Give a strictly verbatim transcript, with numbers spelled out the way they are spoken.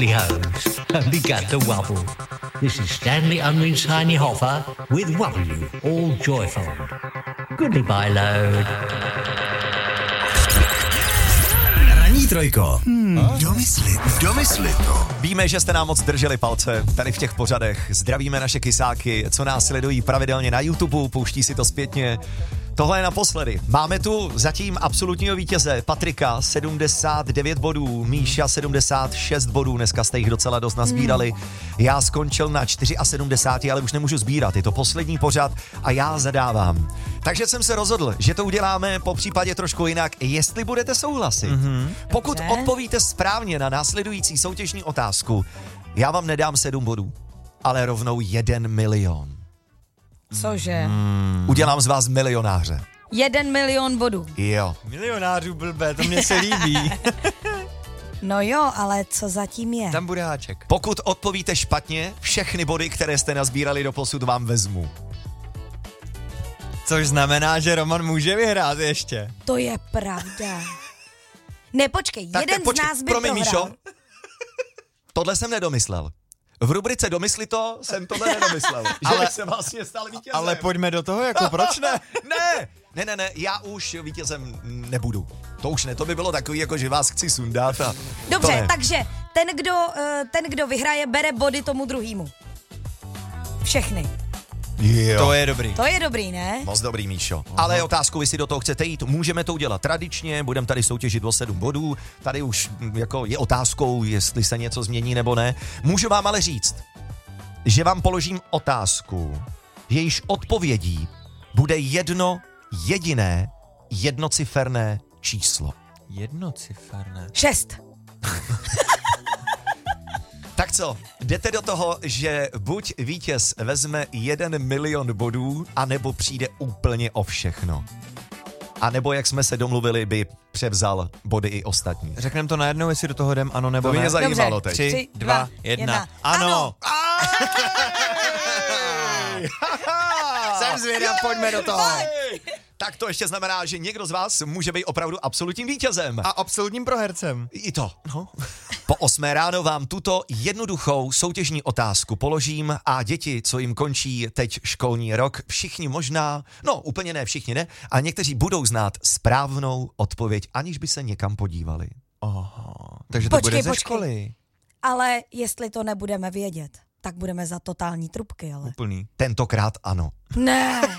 The host only got the wobble. This is Stanley Unwin's Tiny Hoffer with Wobble You, all joyful. Goodbye, load. Ranní trojko. Hmm. Domysli, domysli to. Víme, že jste nám moc drželi palce tady v těch pořadech. Zdravíme naše kysáky, co nás sledují pravidelně na YouTube, pouští si to zpětně. Tohle je naposledy. Máme tu zatím absolutního vítěze Patrika, sedmdesát devět bodů, Míša sedmdesát šest bodů, dneska jste jich docela dost nazbírali. Já skončil na sedmdesát čtyři, ale už nemůžu sbírat, je to poslední pořad a já zadávám. Takže jsem se rozhodl, že to uděláme po případě trošku jinak, jestli budete souhlasit. Mm-hmm. Pokud Dobře. odpovíte správně na následující soutěžní otázku, já vám nedám sedm bodů, ale rovnou jeden milion. Cože? Hmm. Udělám z vás milionáře. Jeden milion bodů. Jo. Milionářů blbé, to mě se líbí. No jo, ale co zatím je? Tam bude háček. Pokud odpovíte špatně, všechny body, které jste nazbírali doposud, vám vezmu. Což znamená, že Roman může vyhrát ještě. To je pravda. Ne, počkej, Tak, jeden tak počkej, z nás by promiň, prohrál. Míšo. Tohle jsem nedomyslel. V rubrice Domysli to jsem tohle nedomyslel. Že Ale- jsem vlastně stal vítězem. Ale pojďme do toho, jako proč ne? Ne, ne, ne, ne, já už vítězem nebudu. To už ne, to by bylo takový, jako že vás chci sundat a to Dobře, ne. takže ten kdo, eh, ten, kdo vyhraje, bere body tomu druhému. Všechny. Jo. To je dobrý. To je dobrý, ne? Moc dobrý, Míšo. Ale otázku, vy si do toho chcete jít, můžeme to udělat tradičně, budeme tady soutěžit o sedm bodů, tady už mm, jako je otázkou, jestli se něco změní nebo ne. Můžu vám ale říct, že vám položím otázku, jejíž odpovědí bude jedno jediné jednociferné číslo. Jednociferné. Šest. Tak co, jdete do toho, že buď vítěz vezme jeden milion bodů, anebo přijde úplně o všechno. A nebo, jak jsme se domluvili, by převzal body i ostatní. Řekneme to najednou, jestli do toho jdem ano nebo To by ne. mě zajímalo Dobře. teď. Tři, Tři, dva, dva, jedna. jedna. Ano. Ej! Jsem zvědav, pojďme do toho. Ej! Tak to ještě znamená, že někdo z vás může být opravdu absolutním vítězem. A absolutním prohercem. I to. No. Po osmé ráno vám tuto jednoduchou soutěžní otázku položím a děti, co jim končí teď školní rok, všichni možná, no úplně ne všichni ne, a někteří budou znát správnou odpověď, aniž by se někam podívali. Aha, takže to Počkej, bude ze počkej. školy. Ale jestli to nebudeme vědět, tak budeme za totální trubky, ale. Úplný. Tentokrát ano. Ne.